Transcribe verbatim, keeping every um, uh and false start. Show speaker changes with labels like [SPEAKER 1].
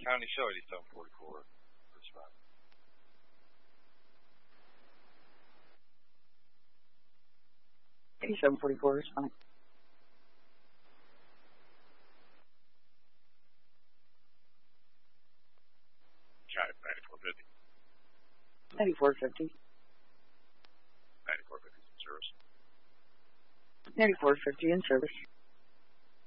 [SPEAKER 1] County show eighty-seven forty-four. Respond.
[SPEAKER 2] eighty-seven forty-four, respond.
[SPEAKER 1] County ninety-four fifty.
[SPEAKER 2] ninety-four fifty.
[SPEAKER 1] ninety-four fifty in service.
[SPEAKER 2] ninety-four fifty in service.